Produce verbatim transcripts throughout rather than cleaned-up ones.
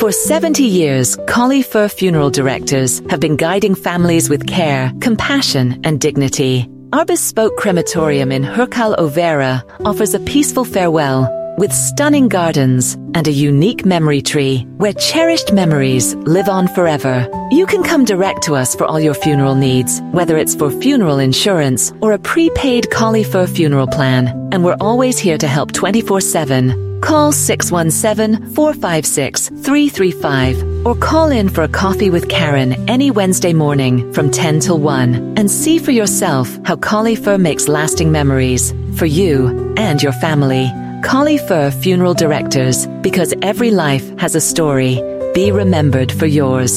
For seventy years, Collie Fur Funeral Directors have been guiding families with care, compassion, and dignity. Our bespoke crematorium in Hercal Overa offers a peaceful farewell with stunning gardens and a unique memory tree where cherished memories live on forever. You can come direct to us for all your funeral needs, whether it's for funeral insurance or a prepaid Collie Fur funeral plan. And we're always here to help twenty-four seven. Call six one seven, four five six, three three five or call in for a coffee with Karen any Wednesday morning from ten till one and see for yourself how Collie Fur makes lasting memories for you and your family. Collie Fur Funeral Directors, because every life has a story. Be remembered for yours.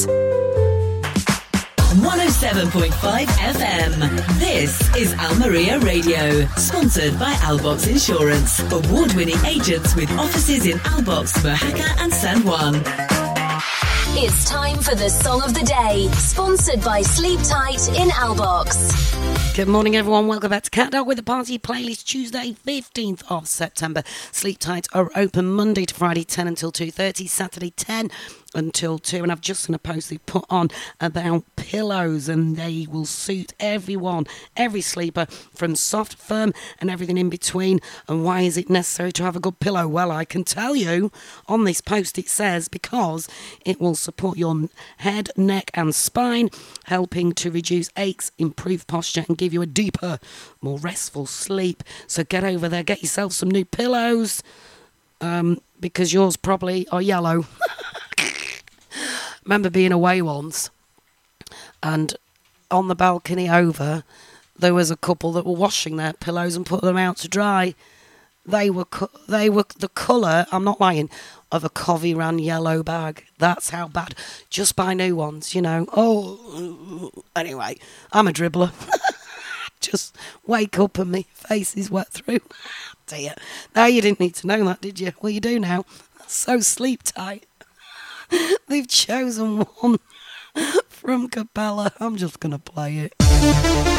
one oh seven point five F M. This is Almeria Radio, sponsored by Albox Insurance, award-winning agents with offices in Albox, Mojaca and San Juan. It's time for the Song of the Day, sponsored by Sleep Tight in Albox. Good morning, everyone. Welcome back to Cat Dog with the Party Playlist. Tuesday, fifteenth of September. Sleep Tight are open Monday to Friday, ten until two thirty, Saturday, ten until two. And I've just seen a post they put on about pillows, and they will suit everyone, every sleeper, from soft, firm, and everything in between. And why is it necessary to have a good pillow? Well, I can tell you on this post it says because it will support your head, neck, and spine, helping to reduce aches, improve posture, and give you a deeper, more restful sleep. So get over there, get yourself some new pillows, um, because yours probably are yellow. Remember being away once, and on the balcony over, there was a couple that were washing their pillows and put them out to dry. They were co- they were the colour, I'm not lying, of a Covey Ran yellow bag. That's how bad. Just buy new ones, you know. Oh, anyway, I'm a dribbler. Just wake up and my face is wet through. Dear. No, you didn't need to know that, did you? Well, you do now. So Sleep Tight. They've chosen one from Capella. I'm just going to play it.